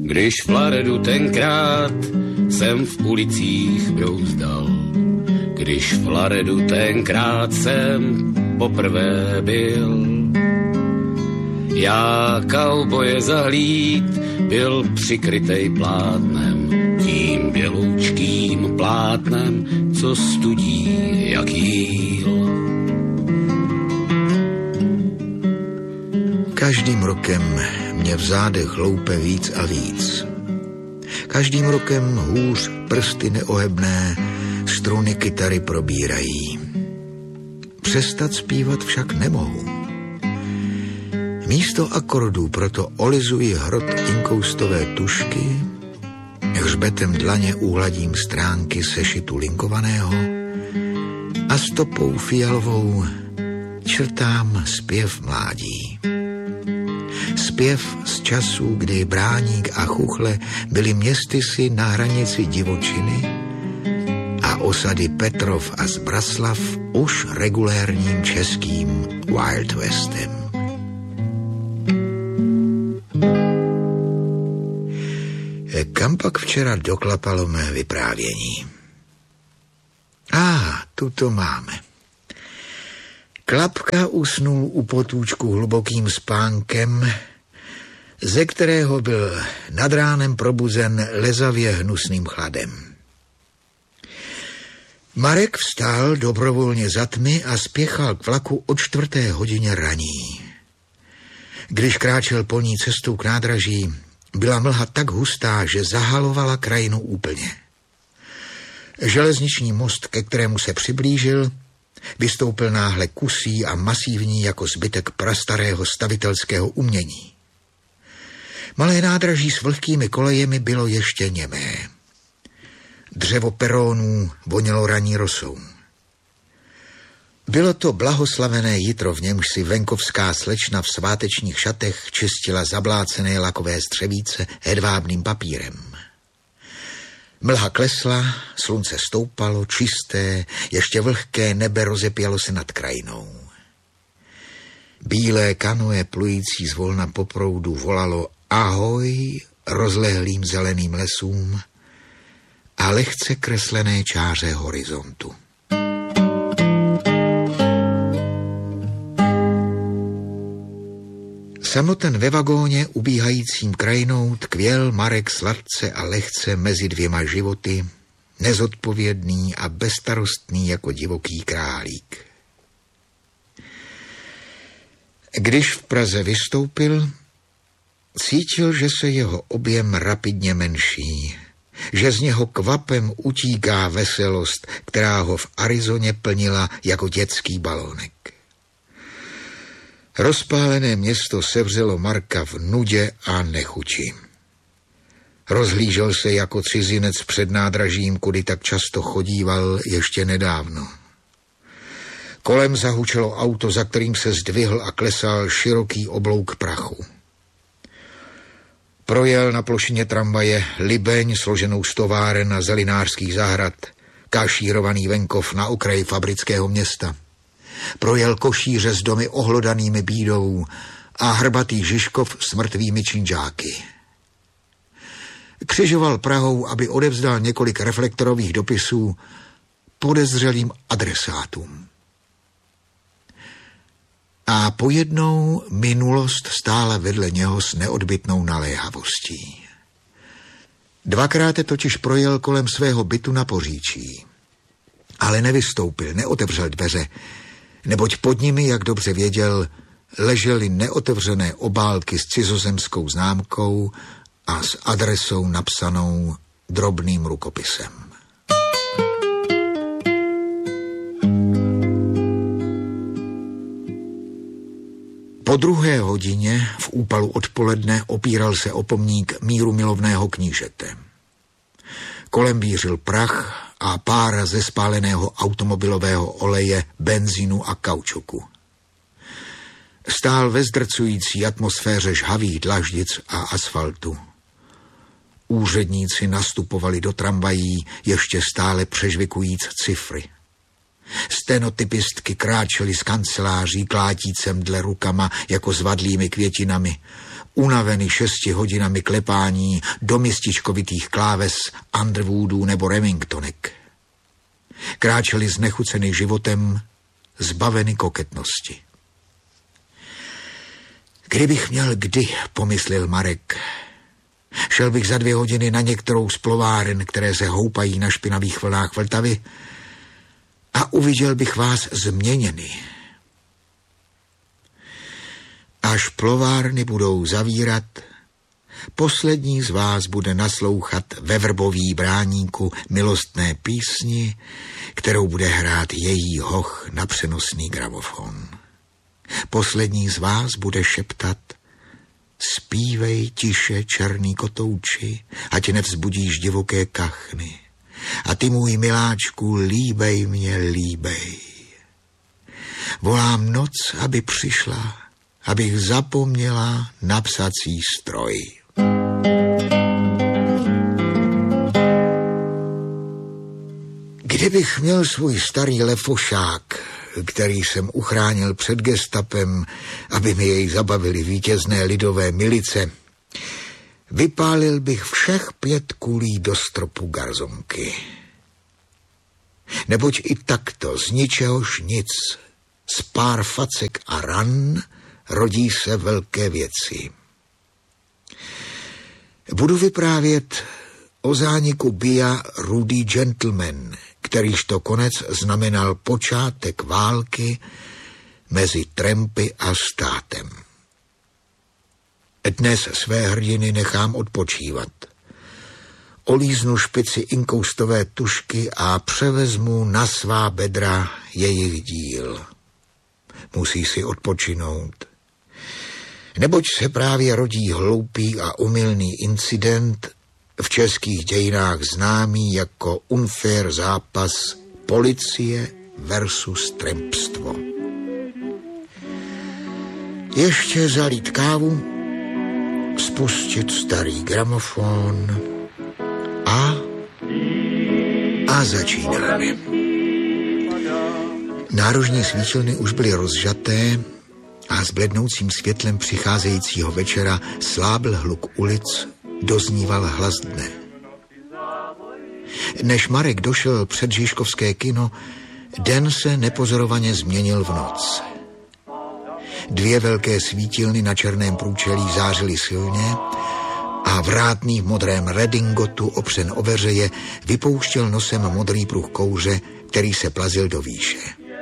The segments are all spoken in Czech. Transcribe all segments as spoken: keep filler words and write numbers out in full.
Když v Laredu tenkrát jsem v ulicích brouzdal, když v Laredu tenkrát jsem poprvé byl, já kauboje zahlíd byl přikrytej plátnem, tím běloučkým plátnem, co studí jak jíl. Každým rokem mě v zádech hloupe víc a víc. Každým rokem hůř prsty neohebné struny kytary probírají. Přestat zpívat však nemohu. Místo akordů proto olizuji hrot inkoustové tušky, hřbetem dlaně uhladím stránky sešitu linkovaného a stopou fialovou črtám zpěv mládí. Zpěv z časů, kdy Bráník a Chuchle byly městysy na hranici divočiny a osady Petrov a Zbraslav už regulérním českým Wild Westem. Kam pak včera doklapalo mé vyprávění? A, ah, tu to máme. Klapka usnul u potůčku hlubokým spánkem, ze kterého byl nad ránem probuzen lezavě hnusným chladem. Marek vstál dobrovolně za tmy a spěchal k vlaku o čtvrté hodině raní. Když kráčel polní cestou k nádraží, byla mlha tak hustá, že zahalovala krajinu úplně. Železniční most, ke kterému se přiblížil, vystoupil náhle kusý a masívní jako zbytek prastarého stavitelského umění. Malé nádraží s vlhkými kolejemi bylo ještě němé. Dřevo perónů vonělo raní rosou. Bylo to blahoslavené jitro, v němž si venkovská slečna v svátečních šatech čistila zablácené lakové střevíce hedvábným papírem. Mlha klesla, slunce stoupalo, čisté, ještě vlhké nebe rozepělo se nad krajinou. Bílé kanoe plující zvolna po proudu volalo ahoj rozlehlým zeleným lesům a lehce kreslené čáře horizontu. Samoten ve vagóně ubíhajícím krajinou tkvěl Marek sladce a lehce mezi dvěma životy, nezodpovědný a bezstarostný jako divoký králík. Když v Praze vystoupil, cítil, že se jeho objem rapidně menší, že z něho kvapem utíká veselost, která ho v Arizoně plnila jako dětský balónek. Rozpálené město sevřelo Marka v nudě a nechuti. Rozhlížel se jako cizinec před nádražím, kudy tak často chodíval ještě nedávno. Kolem zahučelo auto, za kterým se zdvihl a klesal široký oblouk prachu. Projel na plošině tramvaje Libeň složenou z továren a zelinářských zahrad, kašírovaný venkov na okraji fabrického města. Projel košíře s domy ohlodanými bídou a hrbatý Žižkov s mrtvými činžáky. Křižoval Prahou, aby odevzdal několik reflektorových dopisů podezřelým adresátům. A pojednou minulost stála vedle něho s neodbytnou naléhavostí. Dvakrát totiž projel kolem svého bytu na Poříčí. Ale nevystoupil, neotevřel dveře, neboť pod nimi, jak dobře věděl, ležely neotevřené obálky s cizozemskou známkou a s adresou napsanou drobným rukopisem. Po druhé hodině v úpalu odpoledne opíral se o pomník mírumilovného knížete. Kolem vířil prach a pára ze spáleného automobilového oleje, benzínu a kaučuku. Stál ve zdrcující atmosféře žhavých dlaždic a asfaltu. Úředníci nastupovali do tramvají ještě stále přežvikujíc cifry. Stenotypistky kráčely z kanceláří klátícem dle rukama jako zvadlými květinami. unavený šesti hodinami klepání do mističkovitých kláves Underwoodů nebo Remingtonek. Kráčeli znechucený životem, zbaveny koketnosti. Kdybych měl kdy, pomyslel Marek, šel bych za dvě hodiny na některou z plováren, které se houpají na špinavých vlnách Vltavy, a uviděl bych vás změněny. Až plovárny budou zavírat, poslední z vás bude naslouchat ve Vrbový bráníku milostné písni, kterou bude hrát její hoch na přenosný gramofon. Poslední z vás bude šeptat: zpívej tiše, černý kotouči, ať nevzbudíš divoké kachny. A ty, můj miláčku, líbej mě, líbej. Volám noc, aby přišla, abych zapomněla na psací stroj. Kdybych měl svůj starý lefošák, který jsem uchránil před gestapem, aby mi jej zabavili vítězné lidové milice, vypálil bych všech pět kulí do stropu garzonky. Neboť i takto z ničehož nic, z pár facek a ran, rodí se velké věci. Budu vyprávět o zániku Bia Rudý gentleman, kterýž to konec znamenal počátek války mezi trampy a státem. Dnes své hrdiny nechám odpočívat. Olíznu špici inkoustové tušky a převezmu na svá bedra jejich díl. Musí si odpočinout. Neboť se právě rodí hloupý a omylný incident, v českých dějinách známý jako unfair zápas policie versus trampstvo. Ještě zalít kávu, spustit starý gramofon a a začínáme. Nárožní svítilny už byly rozžaté a s blednoucím světlem přicházejícího večera slábl hluk ulic, dozníval hlas dne. Než Marek došel před Žižkovské kino, den se nepozorovaně změnil v noc. Dvě velké svítilny na černém průčelí zářily silně a vrátný v modrém redingotu opřen o veřeje vypouštěl nosem modrý pruh kouře, který se plazil do výše.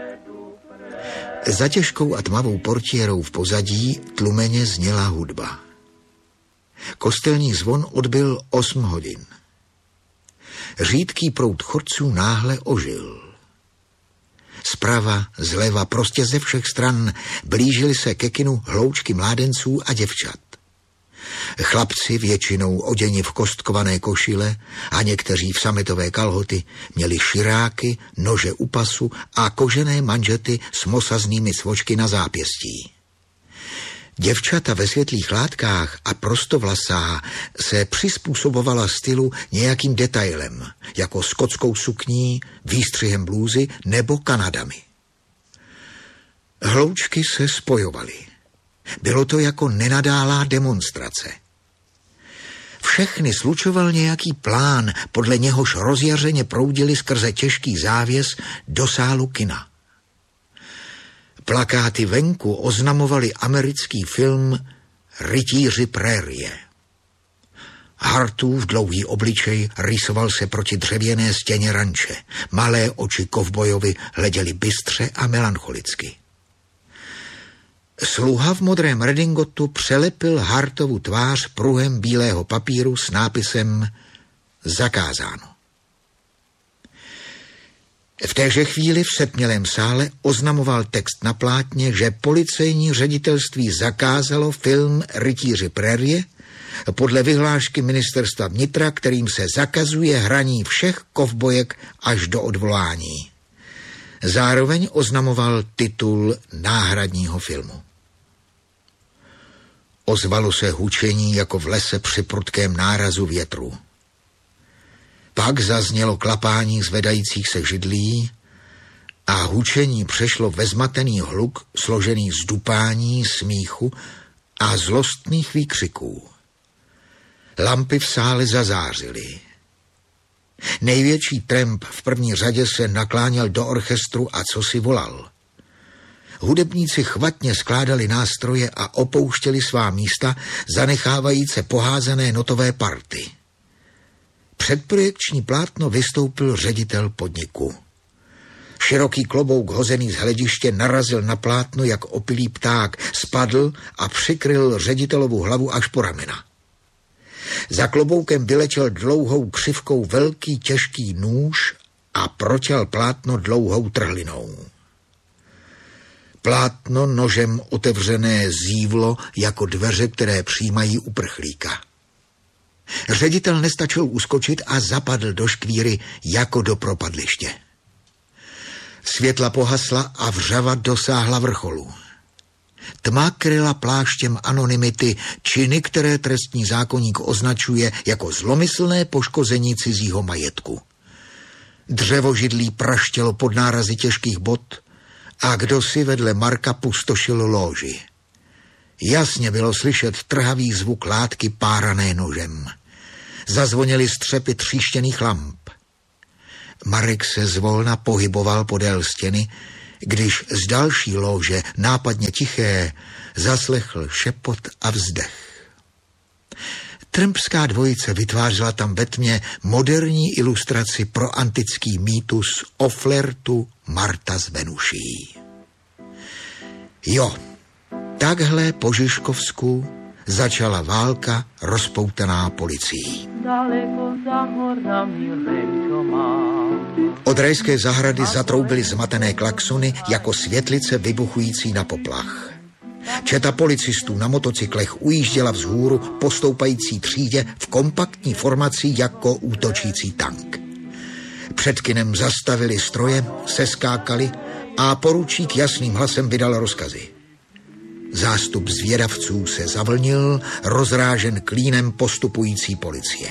Za těžkou a tmavou portiérou v pozadí tlumeně zněla hudba. Kostelní zvon odbyl osm hodin. Řídký proud chodců náhle ožil. Zprava, zleva, prostě ze všech stran blížily se ke kinu hloučky mládenců a děvčat. Chlapci, většinou oděni v kostkované košile a někteří v sametové kalhoty, měli širáky, nože u pasu a kožené manžety s mosaznými svočky na zápěstí. Děvčata ve světlých látkách a prostovlasá se přizpůsobovala stylu nějakým detailem, jako skotskou sukní, výstřihem blůzy nebo kanadami. Hloučky se spojovaly. Bylo to jako nenadálá demonstrace. Všechny slučoval nějaký plán, podle něhož rozjařeně proudili skrze těžký závěs do sálu kina. Plakáty venku oznamovali americký film Rytíři prérie. Hartův dlouhý obličej rýsoval se proti dřevěné stěně ranče. Malé oči kovbojovi hleděly bystře a melancholicky. Sluha v modrém redingotu přelepil Hartovu tvář pruhem bílého papíru s nápisem Zakázáno. V téže chvíli v setmělém sále oznamoval text na plátně, že policejní ředitelství zakázalo film Rytíři prérie podle vyhlášky ministerstva vnitra, kterým se zakazuje hraní všech kovbojek až do odvolání. Zároveň oznamoval titul náhradního filmu. Ozvalo se hučení jako v lese při prudkém nárazu větru. Pak zaznělo klapání zvedajících se židlí a hučení přešlo ve zmatený hluk složený z dupání, smíchu a zlostných výkřiků. Lampy v sále zazářily. Největší tramp v první řadě se nakláněl do orchestru a co si volal. Hudebníci chvatně skládali nástroje a opouštěli svá místa, zanechávajíce poházené notové party. Před projekční plátno vystoupil ředitel podniku. Široký klobouk hozený z hlediště narazil na plátno jak opilý pták, spadl a přikryl ředitelovu hlavu až po ramena. Za kloboukem vyletěl dlouhou křivkou velký těžký nůž a protěl plátno dlouhou trhlinou. Plátno nožem otevřené zívlo jako dveře, které přijímají uprchlíka. Ředitel nestačil uskočit a zapadl do škvíry jako do propadliště. Světla pohasla a vřava dosáhla vrcholu. Tma kryla pláštěm anonymity činy, které trestní zákoník označuje jako zlomyslné poškození cizího majetku. Dřevo židlí praštělo pod nárazy těžkých bot a kdosi vedle Marka pustošil lóži. Jasně bylo slyšet trhavý zvuk látky párané nožem. Zazvonily střepy tříštěných lamp. Marek se zvolna pohyboval podél stěny, když z další lóže, nápadně tiché, zaslechl šepot a vzdech. Trampská dvojice vytvářela tam ve tmě moderní ilustraci pro antický mýtus o flirtu Marta s Venuší. Jo, takhle po Žižkovsku začala válka rozpoutaná policií. Daleko za horami Lenčo mám. Od rajské zahrady zatroubily zmatené klaxony jako světlice vybuchující na poplach. Četa policistů na motocyklech ujížděla vzhůru po stoupající třídě v kompaktní formaci jako útočící tank. Před kinem zastavili stroje, seskákali a poručík jasným hlasem vydal rozkazy. Zástup zvědavců se zavlnil, rozrážen klínem postupující policie.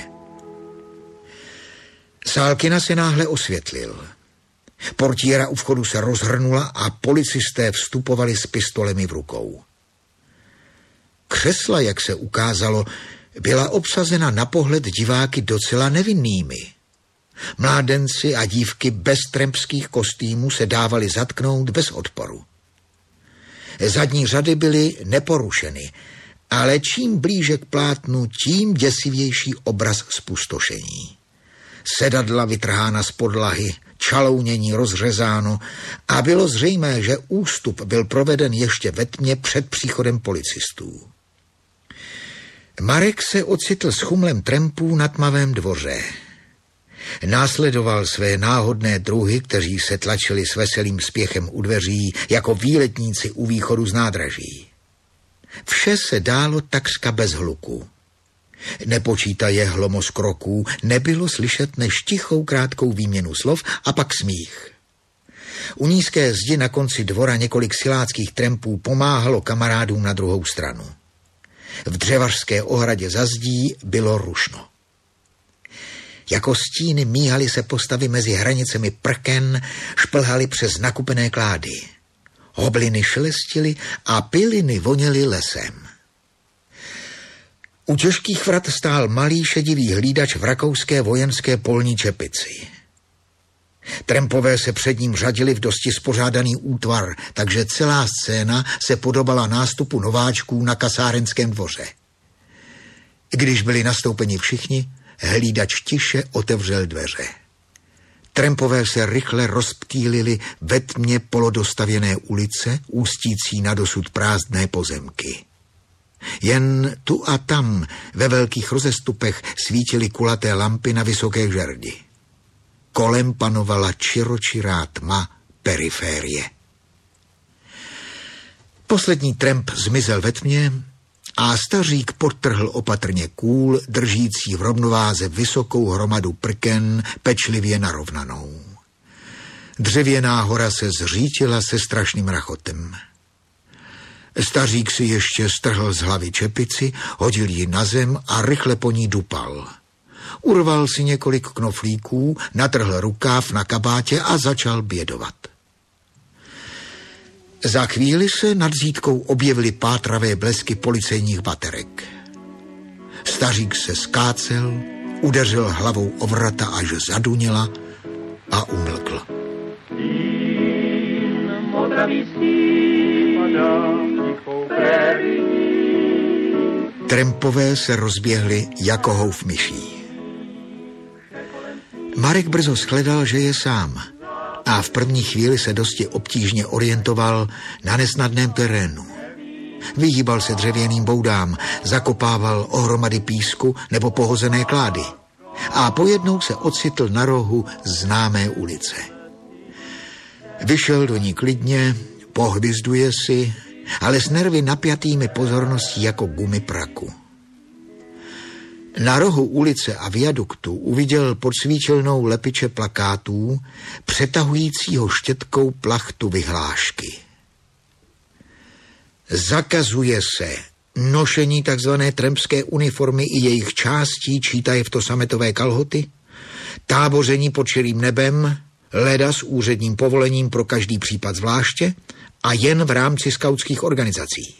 Sál kina se náhle osvětlil. Portiéra u vchodu se rozhrnula a policisté vstupovali s pistolemi v rukou. Křesla, jak se ukázalo, byla obsazena na pohled diváky docela nevinnými. Mládenci a dívky bez trampských kostýmů se dávali zatknout bez odporu. Zadní řady byly neporušeny, ale čím blíže k plátnu, tím děsivější obraz zpustošení. Sedadla vytrhána z podlahy, čalounění rozřezáno a bylo zřejmé, že ústup byl proveden ještě ve tmě před příchodem policistů. Marek se ocitl s chumlem trampů na tmavém dvoře. Následoval své náhodné druhy, kteří se tlačili s veselým spěchem u dveří jako výletníci u východu z nádraží. Vše se dálo takřka bez hluku. Nepočítaje hlomos kroků, nebylo slyšet než tichou krátkou výměnu slov a pak smích. U nízké zdi na konci dvora několik siláckých trampů pomáhalo kamarádům na druhou stranu. V dřevařské ohradě za zdí bylo rušno. Jako stíny míhaly se postavy mezi hranicemi prken, šplhaly přes nakupené klády. Hobliny šelestily a piliny voněly lesem. U těžkých vrat stál malý šedivý hlídač v rakouské vojenské polní čepici. Trampové se před ním řadili v dosti spořádaný útvar, takže celá scéna se podobala nástupu nováčků na kasárenském dvoře. Když byli nastoupeni všichni, hlídač tiše otevřel dveře. Trampové se rychle rozptýlili ve tmě polodostavěné ulice, ústící na dosud prázdné pozemky. Jen tu a tam ve velkých rozestupech svítily kulaté lampy na vysoké žerdi. Kolem panovala čiročirá tma periférie. Poslední tramp zmizel ve tmě a stařík podtrhl opatrně kůl, držící v rovnováze vysokou hromadu prken pečlivě narovnanou. Dřevěná hora se zřítila se strašným rachotem. Stařík si ještě strhl z hlavy čepici, hodil ji na zem a rychle po ní dupal. Urval si několik knoflíků, natrhl rukáv na kabátě a začal bědovat. Za chvíli se nad zítkou objevily pátravé blesky policejních baterek. Stařík se skácel, udeřil hlavou o vrata, až zaduněla a umlkl. Trampové se rozběhli jako houf myší. Marek brzo shledal, že je sám a v první chvíli se dosti obtížně orientoval na nesnadném terénu. Vyhýbal se dřevěným boudám, zakopával ohromady písku nebo pohozené klády a pojednou se ocitl na rohu známé ulice. Vyšel do ní klidně, pohvizduje si, ale s nervy napjatými pozorností jako gumy praku. Na rohu ulice a viaduktu uviděl pod svítilnou lepiče plakátů přetahujícího štětkou plachtu vyhlášky. Zakazuje se nošení takzvané trampské uniformy i jejich částí, čítaje v to sametové kalhoty, táboření pod širým nebem, leda s úředním povolením pro každý případ zvláště a jen v rámci skautských organizací.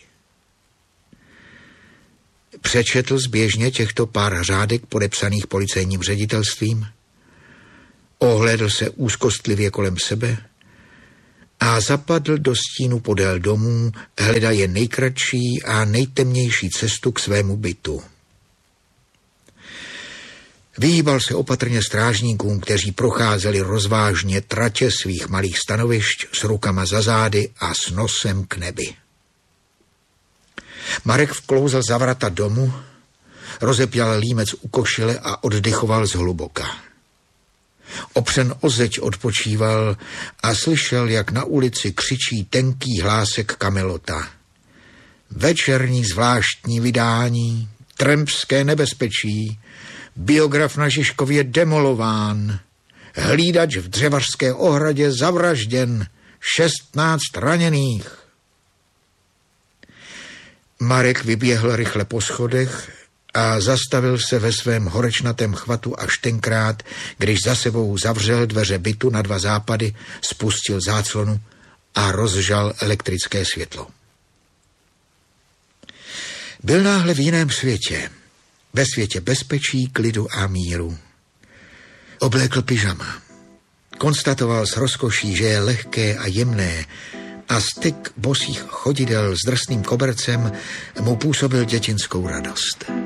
Přečetl zběžně těchto pár řádek podepsaných policejním ředitelstvím, ohlédl se úzkostlivě kolem sebe a zapadl do stínu podél domů, hledaje nejkratší a nejtemnější cestu k svému bytu. Vyhýbal se opatrně strážníkům, kteří procházeli rozvážně tratě svých malých stanovišť s rukama za zády a s nosem k nebi. Marek vklouzl za vrata domu, rozepěl límec u košile a oddychoval zhluboka. Opřen o zeď odpočíval a slyšel, jak na ulici křičí tenký hlásek Kamelota. Večerní zvláštní vydání, trampské nebezpečí, biograf na Žižkově demolován, hlídač v dřevařské ohradě zavražděn, šestnáct raněných. Marek vyběhl rychle po schodech a zastavil se ve svém horečnatém chvatu až tenkrát, když za sebou zavřel dveře bytu na dva západy, spustil záclonu a rozžal elektrické světlo. Byl náhle v jiném světě, ve světě bezpečí, klidu a míru. Oblékl pyžama. Konstatoval s rozkoší, že je lehké a jemné a styk bosých chodidel s drsným kobercem mu působil dětinskou radost.